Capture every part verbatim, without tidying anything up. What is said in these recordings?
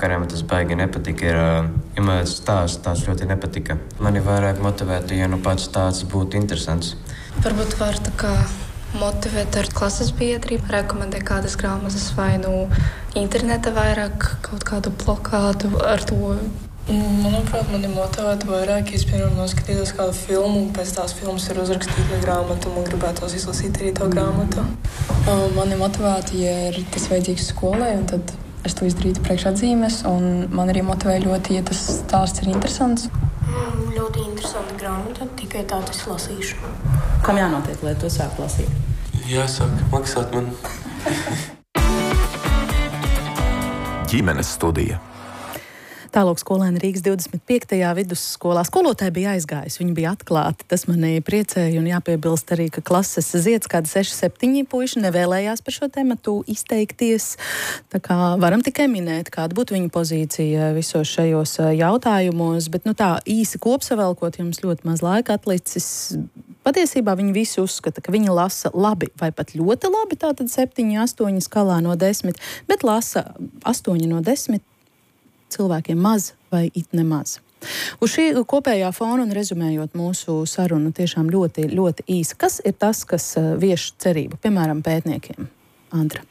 vakariem tas baigi nepatika. Ir, ja man stāsts tās ļoti nepatika. Mani vairāk motivētu, ja nu pats tāds būtu interesants. Varbūt var tā kā motivēt ar klases biedri, rekomendēt kādas grāmatas vai nu interneta vairāk, kaut kādu plakātu ar to. Manuprāt, mani motivētu vairāk, ja es piemēram noskatītos kādu filmu, un pēc tās filmas ir uzrakstīta grāmata, un man gribētos izlasīt arī to grāmatu. Mani motivētu, ja ir tas vajadzīgs skolai, un tad es to izdarītu priekšatzīmes, un man arī motivē ļoti, ja tas stāsts ir interesants. Mm, ļoti interesanta grāmata, tikai tā tas lasīšu. Kam jānotiek, lai to sāk lasīt? Jāsāk maksāt man. Ģimenes studija. Tālāk skolēni Rīgas divdesmit piektajā vidusskolā. Skolotāji bija aizgājusi, viņi bija atklāti. Tas mani priecēja, un jāpiebilst arī, ka klases zieds kādi seši septiņi puiši nevēlējās par šo tematu izteikties. Tā kā varam tikai minēt, kāda būtu viņa pozīcija visos šajos jautājumos, bet nu tā īsi kopsavēlkot, jums ļoti maz laika atlicis. Patiesībā viņi visi uzskata, ka viņi lasa labi vai pat ļoti labi, tātad septiņi, astoņi skalā no desmit, bet lasa astoņi no desmit cilvēkiem maz vai it nemaz. Uz šī kopējā fona un rezumējot mūsu sarunu tiešām ļoti, ļoti īsi. Kas ir tas, kas vieš cerību, piemēram, pētniekiem? Andra.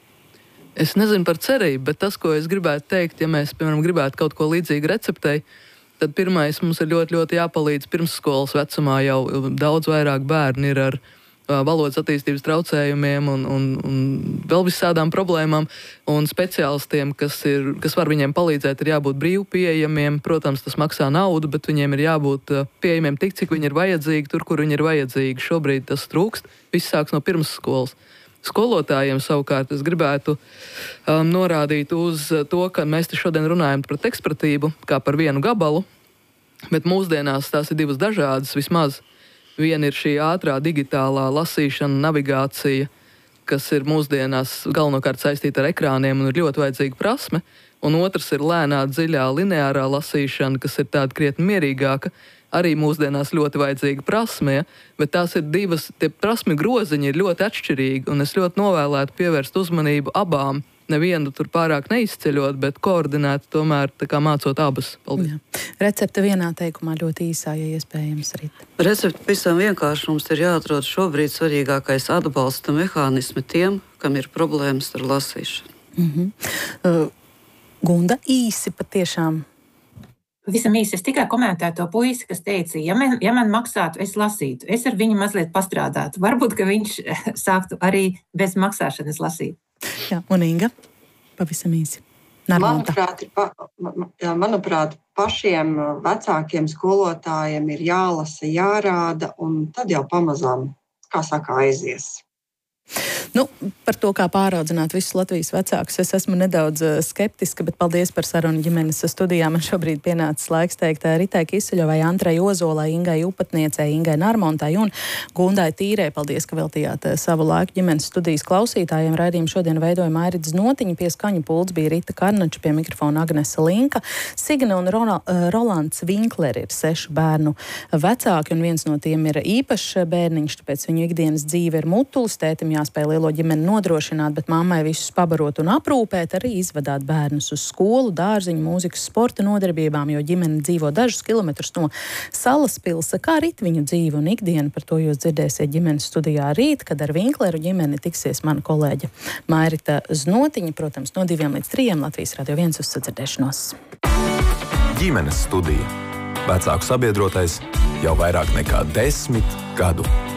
Es nezinu par cerību, bet tas, ko es gribētu teikt, ja mēs, piemēram, gribētu kaut ko līdzīgu receptei, tad pirmais mums ir ļoti, ļoti jāpalīdz pirmsskolas vecumā. Jau daudz vairāk bērni ir ar valodas attīstības traucējumiem un, un, un vēl visādām problēmām, un speciālistiem, kas, ir, kas var viņiem palīdzēt, ir jābūt brīvi pieejamiem. Protams, tas maksā naudu, bet viņiem ir jābūt pieejamiem tik, cik viņi ir vajadzīgi, tur, kur viņi ir vajadzīgi. Šobrīd tas trūkst. Viss sāks no pirmsskolas. Skolotājiem savukārt es gribētu um, norādīt uz to, ka mēs te šodien runājam par tekstpratību kā par vienu gabalu, bet mūsdienās tās ir divas dažādas vismaz. Viena ir šī ātrā digitālā lasīšana, navigācija, kas ir mūsdienās galvenokārt saistīta ar ekrāniem un ir ļoti vajadzīga prasme. Un otrs ir lēnā, dziļā, lineārā lasīšana, kas ir tāda krietni mierīgāka, arī mūsdienās ļoti vajadzīga prasme, bet tās ir divas, tie prasmi groziņi ir ļoti atšķirīgi, un es ļoti novēlētu pievērst uzmanību abām. Nevienu tur pārāk neizceļot, bet koordinēt tomēr tā kā mācot abas. Paldies. Jā. Recepte vienā teikumā ļoti īsā, ja iespējams, Rita. Recepte visam vienkārši. Mums ir jāatrod šobrīd svarīgākais atbalsta mehānismi tiem, kam ir problēmas ar lasīšanu. Mm-hmm. Uh, Gunda, īsi patiešām. Visam īsi es tikai komentēju to puisi, kas teica, ja man, ja man maksātu, es lasītu. Es ar viņu mazliet pastrādātu. Varbūt, ka viņš sāktu arī bez maksāšanas lasīt. Jā, un Inga, pavisam īsi. Manuprāt, pa, manuprāt, pašiem vecākiem skolotājiem ir jālasa, jārāda, un tad jau pamazām, kā saka, aizies. Nu, par to, kā pāraudzināt visus Latvijas vecākus, es esmu nedaudz skeptiska, bet paldies par sarunu ģimenes studijā. Man šobrīd pienācis laiks teikt Ritai Kiseļovai, Antrai Ozolai, Ingai Upatniecei, Ingai Narmontai un Gundai Tīrei. Paldies, ka veltījāt savu laiku ģimenes studijas klausītājiem. Raidījumu šodien veidoja Mairits Znotiņa, pie skaņu pults bija Rita Karnača, pie mikrofona Agnese Linka. Signe un Rolands Vinkleri ir sešu bērnu vecāki, un viens no tiem ir īpašs bērniņš, tāpēc viņu ikdienas dzīve ir mutulis. Tētim jāspēj lielo ģimeni nodrošināt, bet mammai visus pabarot un aprūpēt, arī izvadāt bērnus uz skolu, dārziņu, mūzikas, sporta nodarbībām, jo ģimene dzīvo dažus kilometrus no Salaspilsa. Kā rit viņu dzīve un ikdiena, par to jūs dzirdēsiet ģimenes studijā rīt, kad ar Vinkleru ģimeni tiksies mana kolēģe Mairita Znotiņa, protams, no diviem līdz trījiem Latvijas Radio viens uz sadzirdēšanos. Ģimenes studija. Vecāku sabiedrotais jau vairāk nekā desmit gadu.